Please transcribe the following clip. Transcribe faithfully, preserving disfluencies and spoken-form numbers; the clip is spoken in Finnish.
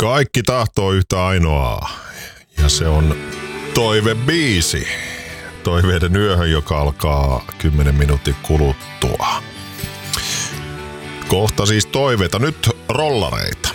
Kaikki tahtoo yhtä ainoaa. Ja se on toivebiisi. Toiveiden yöhön, joka alkaa kymmenen minuutin kuluttua. Kohta siis toiveita. Nyt rollareita.